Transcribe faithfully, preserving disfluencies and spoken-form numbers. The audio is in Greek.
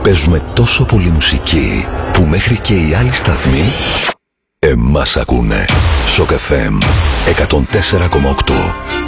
Παίζουμε τόσο πολύ μουσική που μέχρι και οι άλλοι σταθμοί εμάς ακούνε. Σοκ εφ εμ εκατόν τέσσερα κόμμα οκτώ.